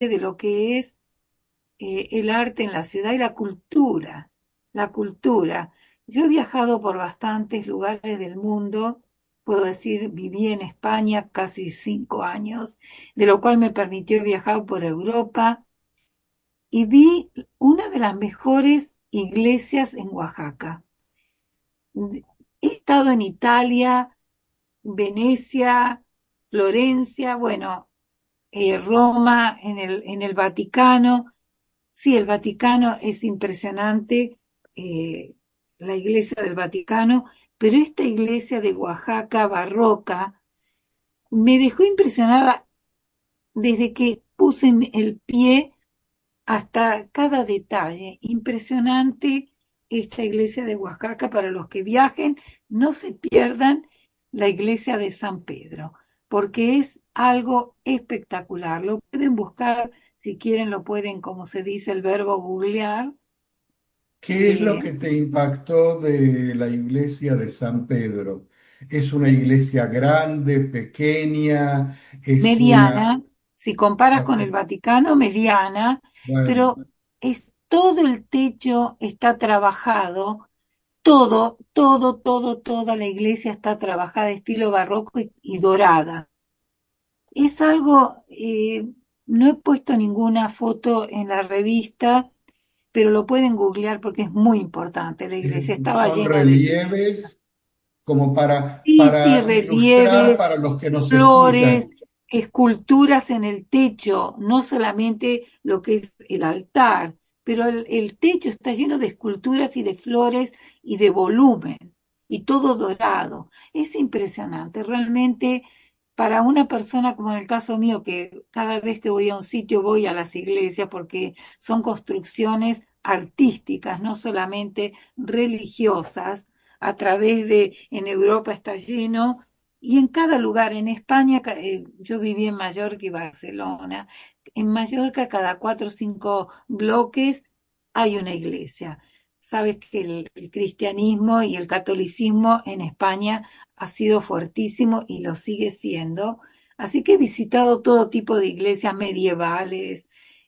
de lo que es el arte en la ciudad y la cultura. La cultura. Yo he viajado por bastantes lugares del mundo, puedo decir, viví en España casi 5 años, de lo cual me permitió viajar por Europa y vi una de las mejores iglesias en Oaxaca. He estado en Italia, Venecia, Florencia, bueno, Roma, en el Vaticano. Sí, el Vaticano es impresionante, eh, la iglesia del Vaticano, pero esta iglesia de Oaxaca barroca me dejó impresionada desde que puse el pie hasta cada detalle. Impresionante esta iglesia de Oaxaca. Para los que viajen, no se pierdan la iglesia de San Pedro, porque es algo espectacular. Lo pueden buscar, si quieren, lo pueden, como se dice el verbo, googlear. ¿Qué es lo eh, que te impactó de la iglesia de San Pedro? ¿Es una iglesia grande, pequeña? ¿Es una... Mediana, si comparas Ok, con el Vaticano, mediana, bueno, pero es todo el techo está trabajado. Todo, todo, todo, toda la iglesia está trabajada de estilo barroco y dorada. Es algo, no he puesto ninguna foto en la revista, pero lo pueden googlear porque es muy importante. La iglesia estaba son llena de, relieves como sí, sí, para ilustrar relieves, para los que nos flores, escuchan. esculturas en el techo, no solamente lo que es el altar, pero el techo está lleno de esculturas y de flores y de volumen, y todo dorado. Es impresionante, realmente para una persona como en el caso mío, que cada vez que voy a un sitio voy a las iglesias porque son construcciones artísticas, no solamente religiosas, a través de, en Europa está lleno, y en cada lugar, en España, yo viví en Mallorca y Barcelona, en Mallorca cada 4 o 5 bloques hay una iglesia. Sabes que el cristianismo y el catolicismo en España ha sido fuertísimo y lo sigue siendo. Así que he visitado todo tipo de iglesias medievales,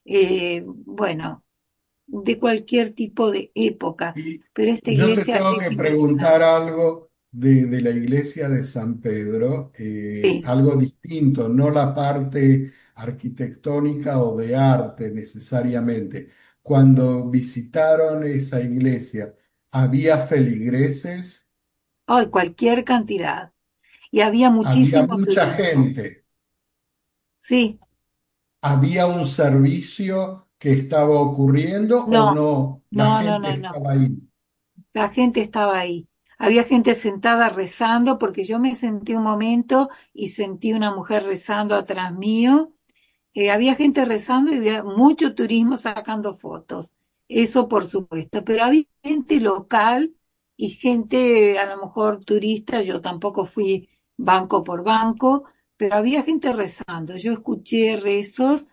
bueno, de cualquier tipo de época, Y pero esta yo te iglesia tengo es que preguntar impresionante. algo de la iglesia de San Pedro, Sí. algo distinto, no la parte arquitectónica o de arte necesariamente. Cuando visitaron esa iglesia, ¿había feligreses? Ay, cualquier cantidad. Y había ¿Había muchísimo mucha turismo. gente? Sí, ¿Había un servicio que estaba ocurriendo o no, no? La no, no, gente no, no. estaba ahí. La gente estaba ahí. Había gente sentada rezando porque yo me sentí un momento y sentí una mujer rezando atrás mío. Había gente rezando y había mucho turismo sacando fotos. Eso por supuesto. Pero había gente local y gente a lo mejor turista. Yo tampoco fui banco por banco, pero había gente rezando. Yo escuché rezos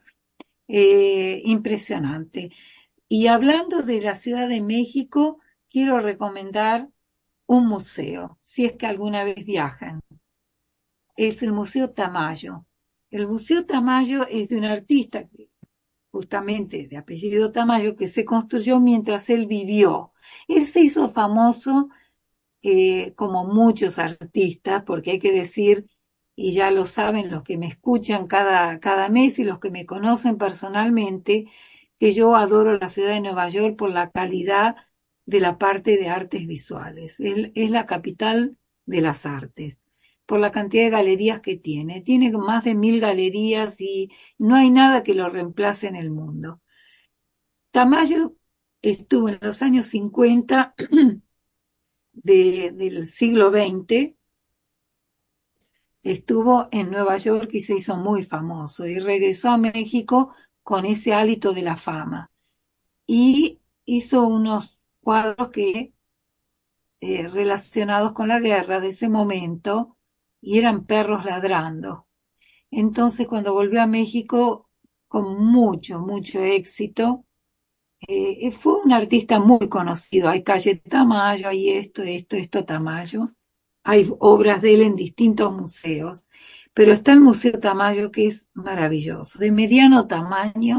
impresionante. Y hablando de la Ciudad de México, quiero recomendar un museo, si es que alguna vez viajan. Es el Museo Tamayo. El Museo Tamayo es de un artista, justamente de apellido Tamayo, que se construyó mientras él vivió. Él se hizo famoso, como muchos artistas, porque hay que decir, y ya lo saben los que me escuchan cada mes y los que me conocen personalmente, que yo adoro la ciudad de Nueva York por la calidad de la parte de artes visuales. Es la capital de las artes, por la cantidad de galerías que tiene. Tiene más de 1000 galerías y no hay nada que lo reemplace en el mundo. Tamayo estuvo en los años 50 del siglo XX, estuvo en Nueva York y se hizo muy famoso y regresó a México con ese hálito de la fama y hizo unos cuadros que relacionados con la guerra de ese momento y eran perros ladrando. Entonces, cuando volvió a México, con mucho, mucho éxito, fue un artista muy conocido. Hay calle Tamayo, hay esto, Tamayo. Hay obras de él en distintos museos. pero está el Museo Tamayo que es maravilloso, de mediano tamaño